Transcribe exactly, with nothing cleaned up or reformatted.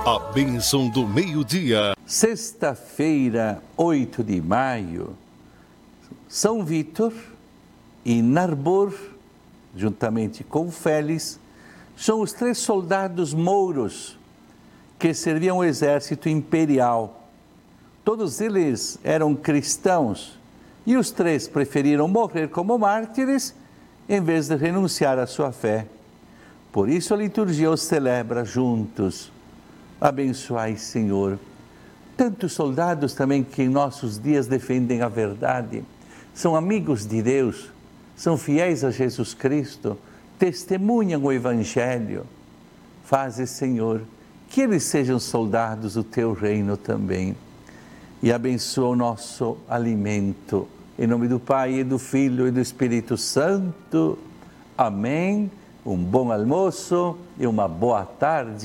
A bênção do meio-dia. Sexta-feira, oito de maio, São Vítor e Narbor, juntamente com Félix, são os três soldados mouros que serviam o exército imperial. Todos eles eram cristãos e os três preferiram morrer como mártires em vez de renunciar à sua fé. Por isso a liturgia os celebra juntos. Abençoai, Senhor, tantos soldados também que em nossos dias defendem a verdade, são amigos de Deus, são fiéis a Jesus Cristo, testemunham o Evangelho. Faze, Senhor, que eles sejam soldados do Teu reino também. E abençoa o nosso alimento. Em nome do Pai, e do Filho e do Espírito Santo. Amém. Um bom almoço e uma boa tarde.